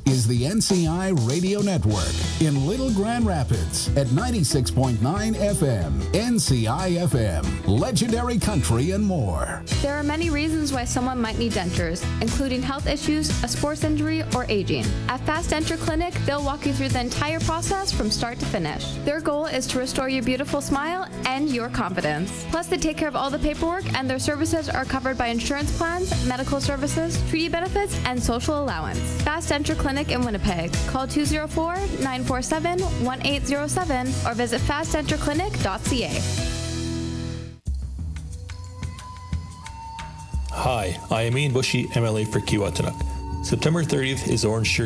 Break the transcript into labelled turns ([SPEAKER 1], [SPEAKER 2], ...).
[SPEAKER 1] is the NCI Radio Network in Little Grand Rapids at 96.9 FM, NCI FM, legendary country and more.
[SPEAKER 2] There are many reasons why someone might need dentures, including health issues, a sports injury, or aging. At Fast Denture Clinic, they'll walk you through the entire process from start to finish. Their goal is to restore your beautiful smile and your confidence. Plus, they take care of all the paperwork, and their services are covered by insurance plans, medical services, treaty benefits, and social allowance. Fast Denture Clinic in Winnipeg. Call 204-947-1807 or visit fastdentureclinic.ca.
[SPEAKER 3] Hi, I am Ian Bushy, MLA for Kiiwetinoong. September 30th is Orange Shirt